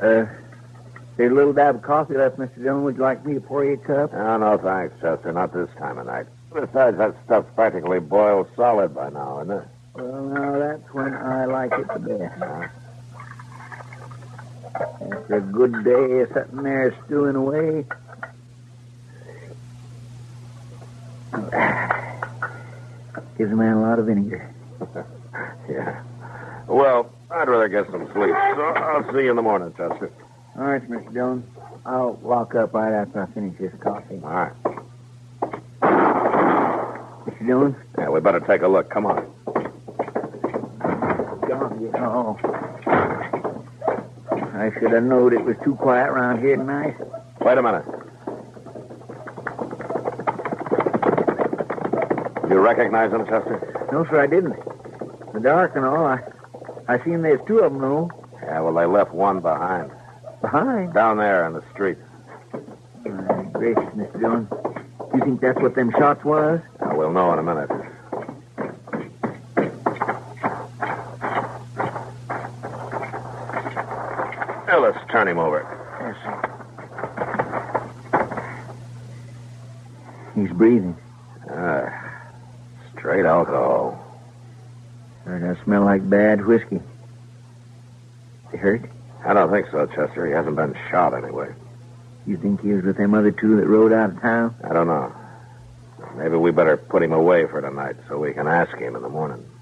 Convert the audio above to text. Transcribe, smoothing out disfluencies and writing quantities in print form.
There's a little dab of coffee left, Mr. Dillon. Would you like me to pour you a cup? Oh, no, thanks, Chester. Not this time of night. Besides, that stuff's practically boiled solid by now, isn't it? Well, now, that's when I like it the best. After a good day of sitting there stewing away. Gives a man a lot of vinegar. Yeah. Well, I'd rather get some sleep, so I'll see you in the morning, Chester. All right, Mr. Dillon. I'll walk up right after I finish this coffee. All right. Mr. Dillon? Yeah, we better take a look. Come on. Oh. I should have known it was too quiet around here tonight. Wait a minute. You recognize them, Chester? No, sir, I didn't. The dark and all, I seen there's two of them, though. Yeah, well, they left one behind. Behind? Down there in the street. My gracious, Mr. Dillon. You think that's what them shots was? Yeah, we'll know in a minute. Now, let's turn him over. Yes, sir. He's breathing. Straight alcohol. Sure does smell like bad whiskey. He hurt? I don't think so, Chester. He hasn't been shot anyway. You think he was with them other two that rode out of town? I don't know. Maybe we better put him away for tonight so we can ask him in the morning.